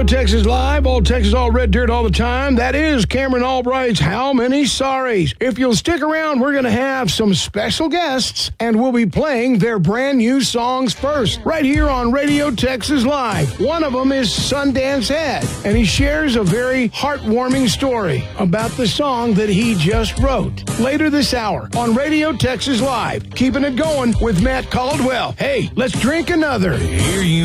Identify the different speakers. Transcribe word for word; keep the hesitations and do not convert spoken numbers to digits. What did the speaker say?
Speaker 1: Radio Texas Live, all Texas, all red dirt all the time. That is Cameron Albright's How Many Sorries. If you'll stick around, we're going to have some special guests, and we'll be playing their brand new songs first, right here on Radio Texas Live. One of them is Sundance Head, and he shares a very heartwarming story about the song that he just wrote. Later this hour on Radio Texas Live, keeping it going with Matt Caldwell. Hey, let's drink another.
Speaker 2: Here you